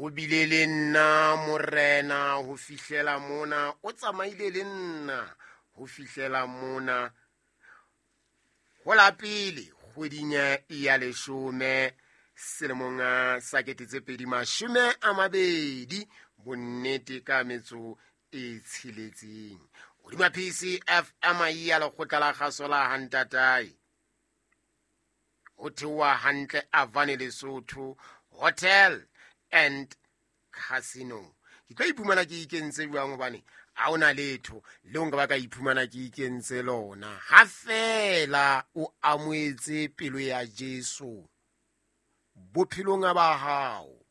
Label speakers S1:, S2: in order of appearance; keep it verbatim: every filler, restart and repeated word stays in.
S1: go bile le nna morena ho fihlela mona, o tsamaile le nna ho fihlela mona. Ho la pele kgweding ya leshome selemong sa kete tse pedi mashome a mabedi bonnete ka metso e tsheletseng. Hodima P C F M ya lekgotla la kgaso la Hantatai. Ho thewa hantle Avane Lesotho Hotel and Casino. Ke tla iphumana ke ikentse jwang hobane ha ona letho leo nka ba ka iphumana ke ikentse lona ha fela o amoetse pelo ya Jesu bophelong ba hao.